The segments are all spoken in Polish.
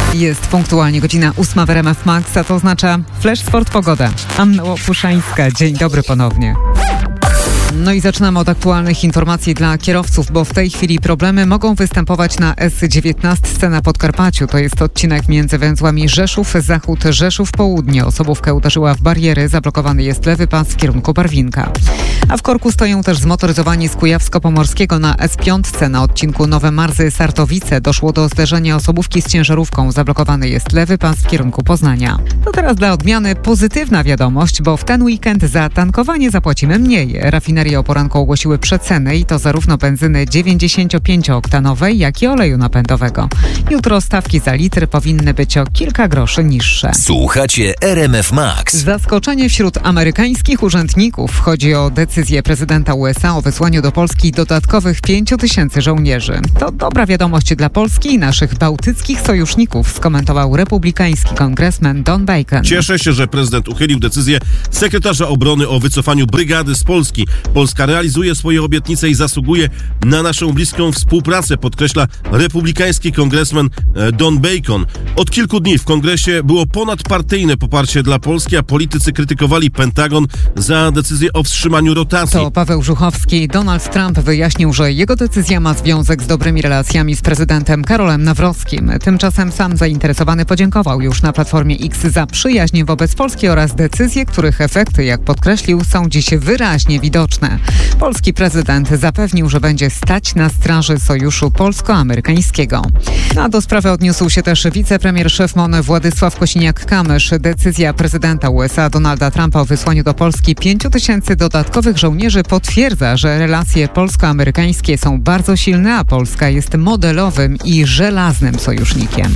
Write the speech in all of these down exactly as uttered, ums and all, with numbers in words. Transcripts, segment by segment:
Jest punktualnie godzina ósma w R M F Max, a to oznacza Flash Sport Pogoda. Anna Łopuszańska, dzień dobry ponownie. No i zaczynamy od aktualnych informacji dla kierowców, bo w tej chwili problemy mogą występować na S dziewiętnaście na Podkarpaciu. To jest odcinek między węzłami Rzeszów-Zachód, Rzeszów-Południe. Osobówkę uderzyła w bariery, zablokowany jest lewy pas w kierunku Barwinka. A w korku stoją też zmotoryzowani z Kujawsko-Pomorskiego na S pięć na odcinku Nowe Marzy-Sartowice. Doszło do zderzenia osobówki z ciężarówką. Zablokowany jest lewy pas w kierunku Poznania. To teraz dla odmiany pozytywna wiadomość, bo w ten weekend za tankowanie zapłacimy mniej. Rafinerie o poranku ogłosiły przeceny i to zarówno benzyny dziewięćdziesięciopięcioktanowej, jak i oleju napędowego. Jutro stawki za litr powinny być o kilka groszy niższe. Słuchacie R M F Max. Zaskoczenie wśród amerykańskich urzędników. Chodzi o decyzję prezydenta U S A o wysłaniu do Polski dodatkowych pięciu tysięcy żołnierzy. To dobra wiadomość dla Polski i naszych bałtyckich sojuszników, skomentował republikański kongresmen Don Bacon. Cieszę się, że prezydent uchylił decyzję sekretarza obrony o wycofaniu brygady z Polski. Polska realizuje swoje obietnice i zasługuje na naszą bliską współpracę, podkreśla republikański kongresmen Don Bacon. Od kilku dni w kongresie było ponadpartyjne poparcie dla Polski, a politycy krytykowali Pentagon za decyzję o wstrzymaniu rotacji. To Paweł Żuchowski. Donald Trump wyjaśnił, że jego decyzja ma związek z dobrymi relacjami z prezydentem Karolem Nawrockim. Tymczasem sam zainteresowany podziękował już na Platformie X za przyjaźń wobec Polski oraz decyzje, których efekty, jak podkreślił, są dziś wyraźnie widoczne. Polski prezydent zapewnił, że będzie stać na straży sojuszu polsko-amerykańskiego. A do sprawy odniósł się też wicepremier szef M O N Władysław Kosiniak-Kamysz. Decyzja prezydenta U S A Donalda Trumpa o wysłaniu do Polski pięciu tysięcy dodatkowych żołnierzy potwierdza, że relacje polsko-amerykańskie są bardzo silne, a Polska jest modelowym i żelaznym sojusznikiem.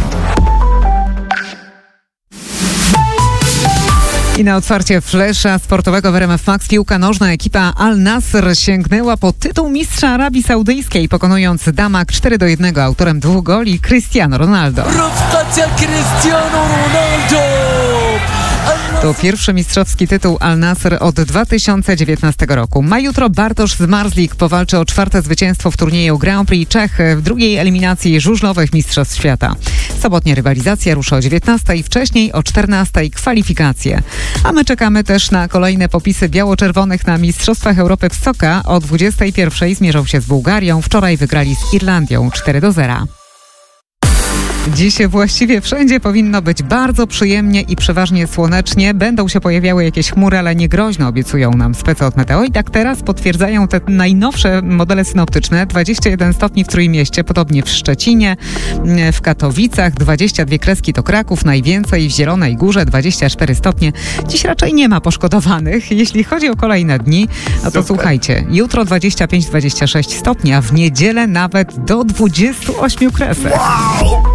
I na otwarcie flesza sportowego w R M F Max piłka nożna ekipa Al Nassr sięgnęła po tytuł mistrza Arabii Saudyjskiej, pokonując Damak cztery do jednego. Autorem dwóch goli Cristiano Ronaldo. Cristiano Ronaldo! To pierwszy mistrzowski tytuł Al Nassr od dwa tysiące dziewiętnastego roku. Ma jutro Bartosz Zmarzlik powalczy o czwarte zwycięstwo w turnieju Grand Prix Czech w drugiej eliminacji żużlowych Mistrzostw Świata. Sobotnia rywalizacja rusza o dziewiętnastej, wcześniej o czternastej kwalifikacje. A my czekamy też na kolejne popisy biało-czerwonych na Mistrzostwach Europy w Soka. O dwudziestej pierwszej zmierzą się z Bułgarią. Wczoraj wygrali z Irlandią cztery do zera. Dziś właściwie wszędzie powinno być bardzo przyjemnie i przeważnie słonecznie. Będą się pojawiały jakieś chmury, ale nie groźne, obiecują nam specy od Meteo. I tak teraz potwierdzają te najnowsze modele synoptyczne. dwadzieścia jeden stopni w Trójmieście, podobnie w Szczecinie, w Katowicach, dwadzieścia dwie kreski to Kraków, najwięcej w Zielonej Górze, dwadzieścia cztery stopnie. Dziś raczej nie ma poszkodowanych. Jeśli chodzi o kolejne dni, no to słuchajcie, jutro dwadzieścia pięć dwadzieścia sześć stopni, a w niedzielę nawet do dwudziestu ośmiu kresek. Wow!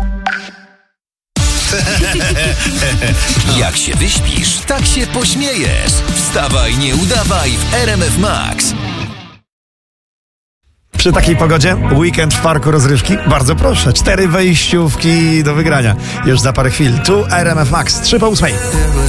Jak się wyśpisz, tak się pośmiejesz. Wstawaj, nie udawaj w R M F Max. Przy takiej pogodzie weekend w parku rozrywki? Bardzo proszę, cztery wejściówki do wygrania. Już za parę chwil. Tu R M F Max, trzy po ósmej.